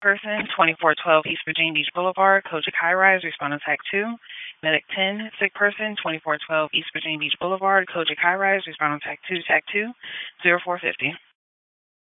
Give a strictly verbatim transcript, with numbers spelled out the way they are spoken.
person, twenty-four twelve East Virginia Beach Boulevard, Kojic High Rise, respond on TAC two. Medic ten, sick person, twenty-four twelve East Virginia Beach Boulevard, Kojic High Rise, respond on TAC two, TAC two, zero four fifty.